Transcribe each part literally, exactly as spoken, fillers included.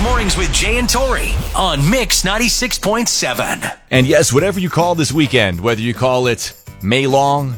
Mornings with Jay and Tori on Mix ninety-six point seven. And yes, whatever you call this weekend, whether you call it May Long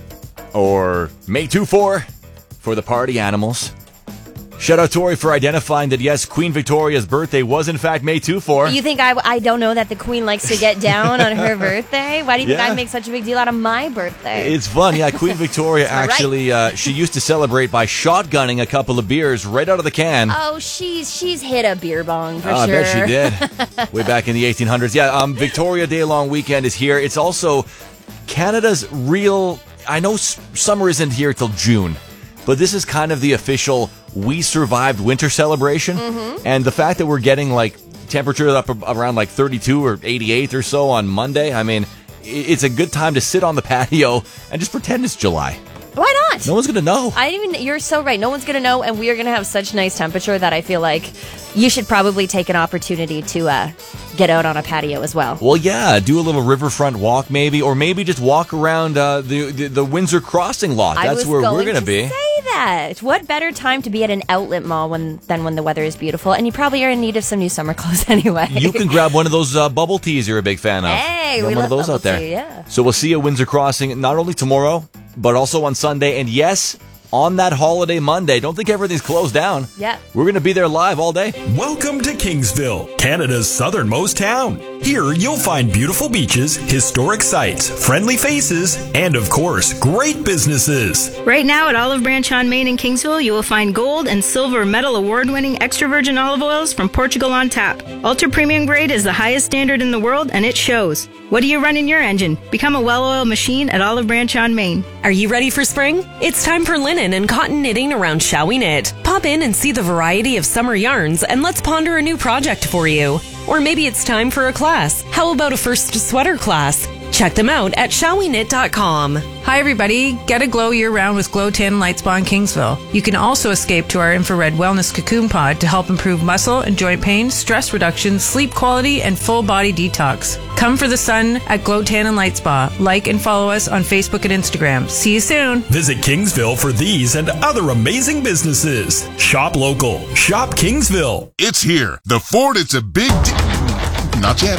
or May two four for the party animals. Shout out Tori for identifying that, yes, Queen Victoria's birthday was in fact May two four. You think I, I don't know that the Queen likes to get down on her birthday? Why do you think Yeah. I make such a big deal out of my birthday? It's fun, yeah. Queen Victoria actually, uh, she used to celebrate by shotgunning a couple of beers right out of the can. Oh, she's she's hit a beer bong for Oh, sure. I bet she did. Way back in the eighteen hundreds. Yeah, um, Victoria Day long weekend is here. It's also Canada's real... I know s- summer isn't here till June, but this is kind of the official we survived winter celebration. Mm-hmm. And the fact that we're getting like temperatures up around like thirty-two or eighty-eight or so on Monday, I mean, it's a good time to sit on the patio and just pretend it's July. Why not? No one's going to know. I didn't even. You're so right. No one's gonna know, and we are gonna have such nice temperature that I feel like you should probably take an opportunity to uh, get out on a patio as well. Well, yeah, do a little riverfront walk maybe, or maybe just walk around uh, the, the the Windsor Crossing lot. I That's was where going we're going to be. say that. What better time to be at an outlet mall when than when the weather is beautiful, and you probably are in need of some new summer clothes anyway. You can grab one of those uh, bubble teas you're a big fan of. Hey, Grab we one of love those bubble out there. tea, yeah. So we'll see you at Windsor Crossing not only tomorrow, but also on Sunday. And yes, on that holiday Monday. Don't think everything's closed down. Yeah. We're going to be there live all day. Welcome to Kingsville, Canada's southernmost town. Here you'll find beautiful beaches, historic sites, friendly faces, and of course, great businesses. Right now at Olive Branch on Main in Kingsville, you will find gold and silver medal award-winning extra virgin olive oils from Portugal on tap. Ultra premium grade is the highest standard in the world, and it shows. What do you run in your engine? Become a well-oiled machine at Olive Branch on Main. Are you ready for spring? It's time for linen and cotton knitting around Shall We Knit. Pop in and see the variety of summer yarns, and let's ponder a new project for you. Or maybe it's time for a class. How about a first sweater class? Check them out at shall we knit dot com. Hi everybody, get a glow year-round with Glow Tan Light Spa in Kingsville. You can also escape to our infrared wellness cocoon pod to help improve muscle and joint pain, stress reduction, sleep quality, and full body detox. Come for the sun at Glow Tan and Light Spa. Like and follow us on Facebook and Instagram. See you soon. Visit Kingsville for these and other amazing businesses. Shop local. Shop Kingsville. It's here. The Ford, it's a big deal. Not yet.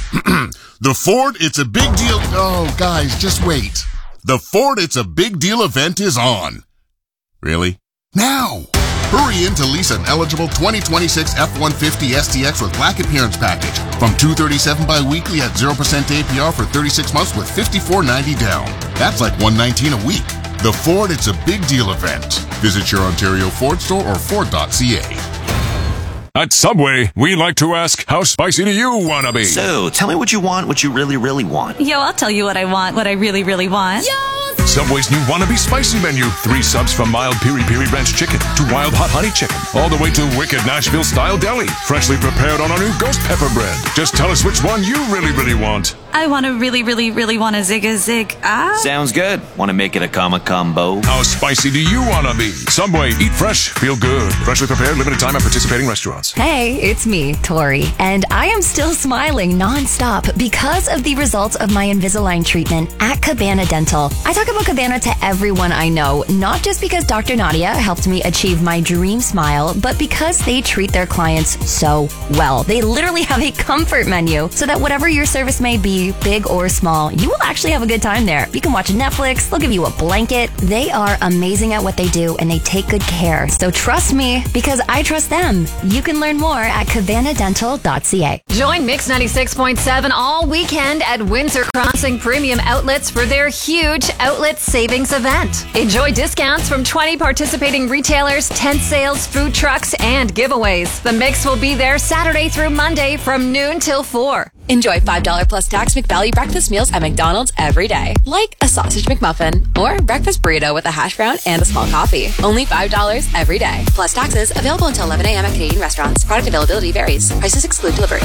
The Ford, it's a big deal. Oh, guys, just wait. The Ford, it's a big deal event is on. Really? Now! Hurry in to lease an eligible twenty twenty-six F one fifty S T X with Black Appearance Package from two hundred thirty-seven dollars bi-weekly at zero percent A P R for thirty-six months with fifty-four ninety down. That's like one hundred nineteen dollars a week. The Ford, it's a big deal event. Visit your Ontario Ford store or Ford dot C A. At Subway, we like to ask, how spicy do you want to be? So, tell me what you want, what you really, really want. Yo, I'll tell you what I want, what I really, really want. Yo! Subway's new Wannabe Spicy menu. Three subs from mild piri piri ranch chicken to wild hot honey chicken. All the way to wicked Nashville style deli. Freshly prepared on our new ghost pepper bread. Just tell us which one you really, really want. I want to really, really, really want a zig a zig. Ah. Sounds good. Want to make it a comma combo? How spicy do you want to be? Subway, eat fresh, feel good. Freshly prepared, limited time at participating restaurants. Hey, it's me, Tori, and I am still smiling nonstop because of the results of my Invisalign treatment at Cabana Dental. I talk about Cabana to everyone I know, not just because Doctor Nadia helped me achieve my dream smile, but because they treat their clients so well. They literally have a comfort menu so that whatever your service may be, big or small, you will actually have a good time there. You can watch Netflix, they'll give you a blanket. They are amazing at what they do and they take good care. So trust me because I trust them. You can learn more at cabana dental dot c a. Join Mix ninety-six point seven all weekend at Windsor Crossing Premium Outlets for their huge outlet savings event. Enjoy discounts from twenty participating retailers, tent sales, food trucks, and giveaways. The Mix will be there Saturday through Monday from noon till four. Enjoy five dollars plus tax McValue breakfast meals at McDonald's every day. Like a sausage McMuffin or breakfast burrito with a hash brown and a small coffee. Only five dollars every day. Plus taxes. Available until eleven a.m. at Canadian restaurants. Product availability varies. Prices exclude delivery.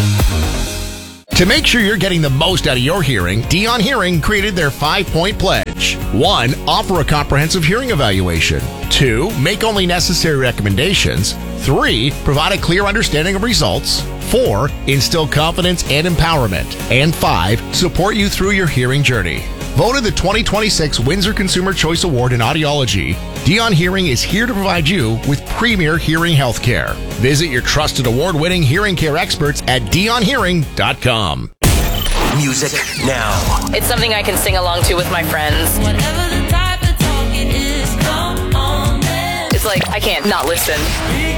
To make sure you're getting the most out of your hearing, Dion Hearing created their five-point pledge. One, offer a comprehensive hearing evaluation. Two, make only necessary recommendations. Three, provide a clear understanding of results. Four, instill confidence and empowerment. And five, support you through your hearing journey. Voted the twenty twenty-six Windsor Consumer Choice Award in Audiology, Dion Hearing is here to provide you with premier hearing health care. Visit your trusted award-winning hearing care experts at dion hearing dot com. Music now. It's something I can sing along to with my friends. Whatever the type of talk it is, come on then. It's like I can't not listen.